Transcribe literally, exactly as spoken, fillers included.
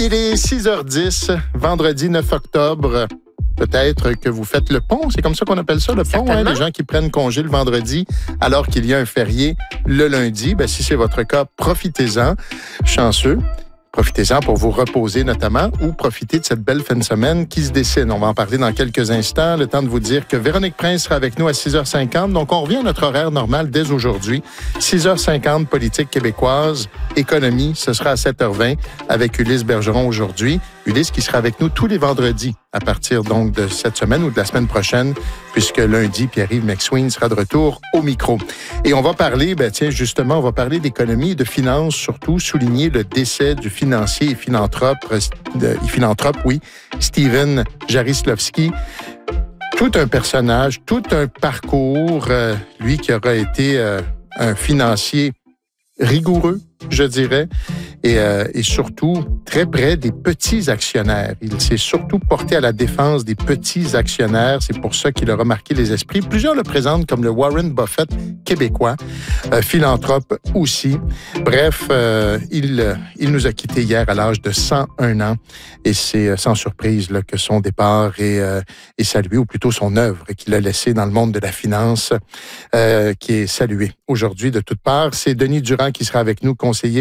Il est six heures dix, vendredi neuf octobre. Peut-être que vous faites le pont, c'est comme ça qu'on appelle ça, le pont, hein? Les gens qui prennent congé le vendredi alors qu'il y a un férié le lundi. Ben, si c'est votre cas, profitez-en. Chanceux. Profitez-en pour vous reposer notamment ou profitez de cette belle fin de semaine qui se dessine. On va en parler dans quelques instants. Le temps de vous dire que Véronique Prince sera avec nous à six heures cinquante. Donc, on revient à notre horaire normal dès aujourd'hui. six heures cinquante, politique québécoise, économie, ce sera à sept heures vingt avec Ulysse Bergeron aujourd'hui. Ulysse qui sera avec nous tous les vendredis à partir donc de cette semaine ou de la semaine prochaine, puisque lundi, Pierre-Yves McSween sera de retour au micro. Et on va parler, ben tiens, justement, on va parler d'économie et de finances, surtout souligner le décès du financier et philanthrope, de, philanthrope, oui, Stephen Jaroslavski. Tout un personnage, tout un parcours, euh, lui qui aura été euh, un financier rigoureux, je dirais, et, euh, et surtout très près des petits actionnaires. Il s'est surtout porté à la défense des petits actionnaires. C'est pour ça qu'il a remarqué les esprits. Plusieurs le présentent comme le Warren Buffett québécois, euh, philanthrope aussi. Bref, euh, il, il nous a quittés hier à l'âge de cent un ans et c'est sans surprise là, que son départ est, euh, est salué, ou plutôt son œuvre qu'il a laissée dans le monde de la finance, euh, qui est saluée aujourd'hui de toutes parts. C'est Denis Durand qui sera avec nous, conseiller